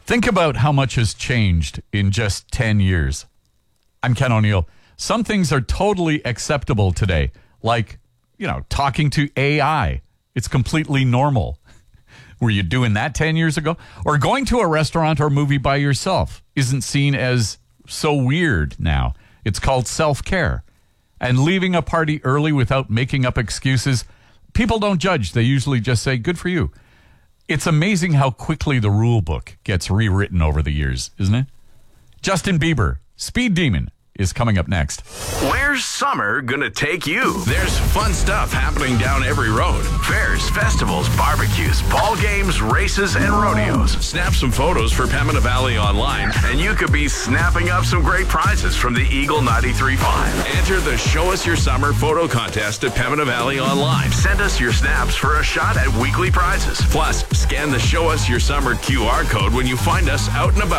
Think about how much has changed in just 10 years. I'm Ken O'Neill. Some things are totally acceptable today, like, talking to AI. It's completely normal. Were you doing that 10 years ago? Or going to a restaurant or movie by yourself isn't seen as so weird now. It's called self-care. And leaving a party early without making up excuses, people don't judge. They usually just say, good for you. It's amazing how quickly the rule book gets rewritten over the years, isn't it? Justin Bieber, Speed Demon, is coming up next. Where's summer gonna take you? There's fun stuff happening down every road. Fairs, festivals, barbecues, ball games, races, and rodeos. Snap some photos for Pembina Valley Online, and you could be snapping up some great prizes from the Eagle 93.5. Enter the Show Us Your Summer photo contest at Pembina Valley Online. Send us your snaps for a shot at weekly prizes. Plus, scan the Show Us Your Summer QR code when you find us out and about.